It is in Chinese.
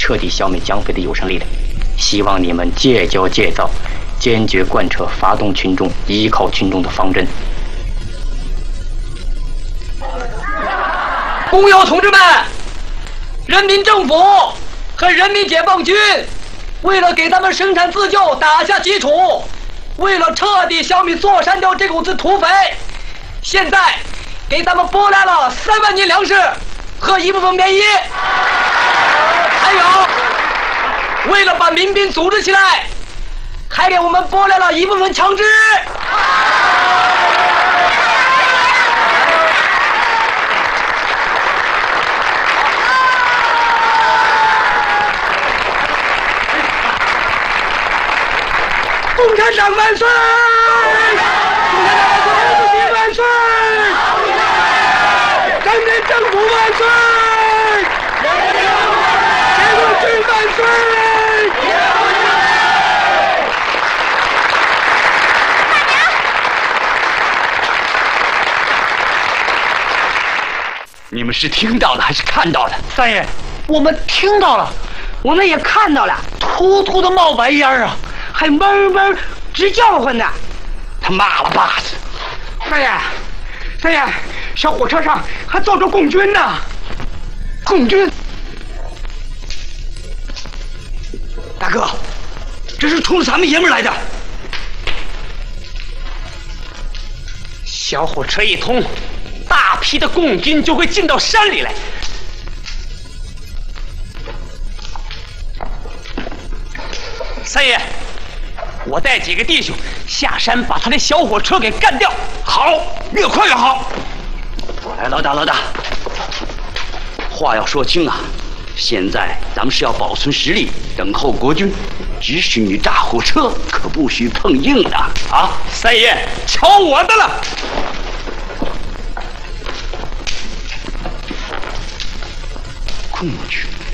彻底消灭蒋匪的有生力量。希望你们戒骄戒躁，坚决贯彻发动群众、依靠群众的方针。工友同志们，人民政府和人民解放军为了给咱们生产自救打下基础，为了彻底消灭座山雕这股子土匪，现在给咱们拨来了3万斤粮食和一部分棉衣，还有为了把民兵组织起来，还给我们拨来了一部分枪支。共产党万岁！共产党主席万岁！人民政府万岁！解放军万岁！ 你们是听到了还是看到了？ 三爷，我们听到了，我们也看到了，突突的冒白烟啊，还闷闷直叫唤呢。 他妈了巴子！ 三爷，小火车上还坐着共军呢。 共军？ 大哥，这是冲咱们爷们来的。 小火车一通，大批的共军就会进到山里来。三爷，我带几个弟兄下山把他的小火车给干掉。 好，越快越好。 哎，老大，话要说清啊！现在咱们是要保存实力，等候国军，只许你炸火车，可不许碰硬的啊！三爷，瞧我的了！共军。